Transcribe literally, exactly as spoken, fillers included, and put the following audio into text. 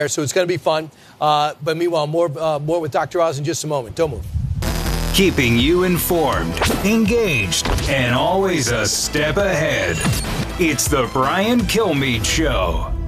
So it's going to be fun. Uh, but meanwhile, more uh, more with Doctor Oz in just a moment. Don't move. Keeping you informed, engaged, and always a step ahead. It's the Brian Kilmeade Show.